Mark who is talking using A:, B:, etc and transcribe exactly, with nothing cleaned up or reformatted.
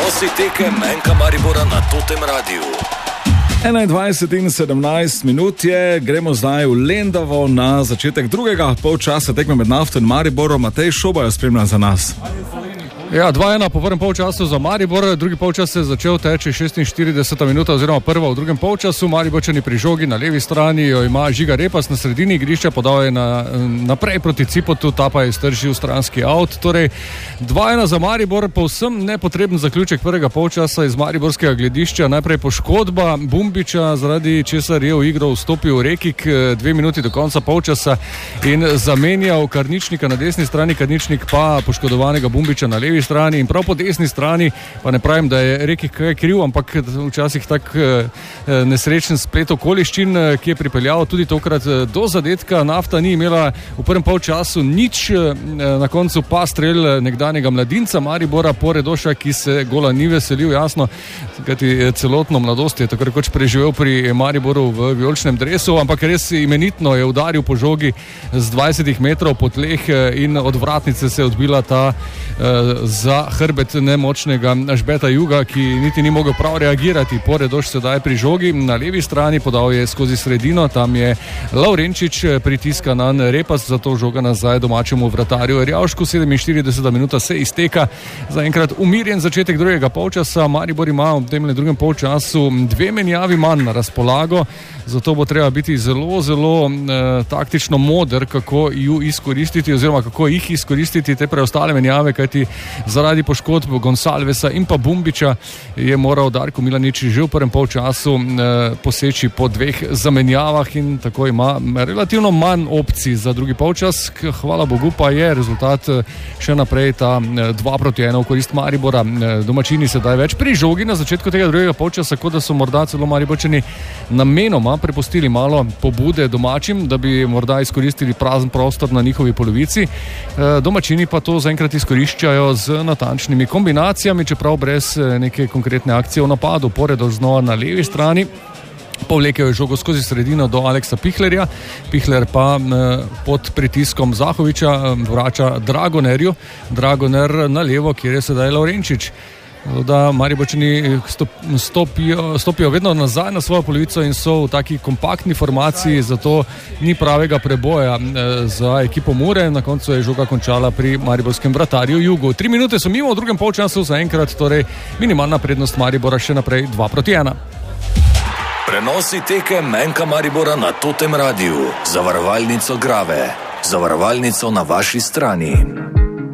A: Prenosi tekem Enka Maribora na Totem Radiu.
B: enaindvajset in sedemnajst minut je, gremo zdaj v Lendavo na začetek drugega polčasa tekme med Nafto in Mariborom. Matej Šobajo spremlja za nas.
C: Ja, dva ena po prvem polčasu za Maribor, drugi polčas se je začel teči šestinštirideseta minuta oziroma prva v drugem polčasu. Mariborčani pri žogi na levi strani jo ima Žiga Repas, na sredini igrišča podal je na, naprej proti Cipotu, ta pa je stržil stranski avt. Torej, dva ena za Maribor, povsem nepotreben zaključek prvega polčasa iz mariborskega gledišča. Najprej poškodba Bumbiča, zaradi česar je v igro vstopil Rekik dve minuti do konca polčasa in zamenjal Karničnika na desni strani, Karničnik pa poškodovanega Bumbiča na levi strani in prav po desni strani, pa ne pravim, da je Rekik kaj kriv, ampak včasih tak eh, nesrečen splet okoliščin, ki je pripeljal tudi tokrat do zadetka. Nafta ni imela v prvem polčasu nič, eh, na koncu pa strel nekdanjega mladinca Maribora Poredoša, ki se gola ni veselil, jasno, kajti celotno mladost je tako rekoč preživel pri Mariboru v vijoličnem dresu, ampak res imenitno je udaril po žogi z dvajsetih metrov po tleh in od vratnice se je odbila ta eh, za hrbet nemočnega Žbeta Juga, ki niti ni mogel prav reagirati. Poredoš sedaj pri žogi na levi strani, podal je skozi sredino, tam je Laurenčič, pritiska na Repas, zato žoga nazaj domačemu vratarju Erjavšku. sedeminštirideseta minuta se izteka, zaenkrat umirjen začetek drugega polčasa. Maribor ima v tem drugem polčasu dve menjavi manj na razpolago, zato bo treba biti zelo, zelo eh, taktično moder, kako ju izkoristiti oziroma kako jih izkoristiti te preostale menjave, kajti zaradi poškodb Gonsalvesa in pa Bumbiča je moral Darko Milanič že v prvem polčasu eh, poseči po dveh zamenjavah in tako ima relativno manj opcij za drugi polčas. Hvala Bogu pa je rezultat še naprej ta dva proti ena v korist Maribora. Domačini sedaj več pri žogi na začetku tega drugega polčasa, kot da so morda celo Mariborčani namenoma prepustili malo pobude domačim, da bi morda izkoristili prazen prostor na njihovi polovici. Eh, domačini pa to zaenkrat izkoriščajo z natančnimi kombinacijami, čeprav brez neke konkretne akcije v napadu. Poredoš znova na levi strani, povlekel je žogo skozi sredino do Aleksa Pihlerja, Pihler pa eh, pod pritiskom Zahoviča eh, vrača Dragonerju, Dragoner na levo, kjer je sedaj Laurenčič. Da Mariborčani stopijo, stopijo vedno nazaj na svojo polovico in so v taki kompaktni formaciji, zato ni pravega preboja za ekipo Mure. Na koncu je žoga končala pri mariborskem vratarju Jugu. Tri minute so mimo v drugem polčasu, zaenkrat torej minimalna prednost Maribora še naprej dva proti ena.
A: Prenosi tekem Enka Maribora na Totem Radiu. Zavarovalnico Grave. Zavarovalnico na vaši strani.